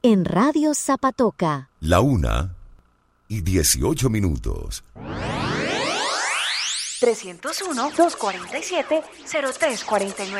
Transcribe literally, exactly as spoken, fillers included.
en Radio Zapatoca. La una y dieciocho minutos. tres cero uno, dos cuatro siete, cero tres cuatro nueve.